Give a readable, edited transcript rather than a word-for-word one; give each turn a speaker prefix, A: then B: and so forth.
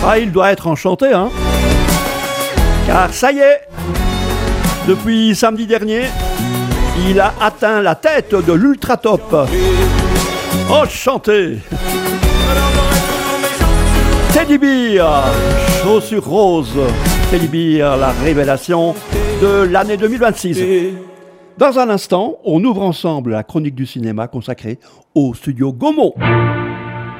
A: Ah, il doit être enchanté, hein. Car ça y est, depuis samedi dernier, il a atteint la tête de l'Ultra Top. Enchanté. Teddy Bear, chaussures roses. Teddy Bear, la révélation de l'année 2026. Dans un instant, on ouvre ensemble la chronique du cinéma consacrée au studio Gaumont.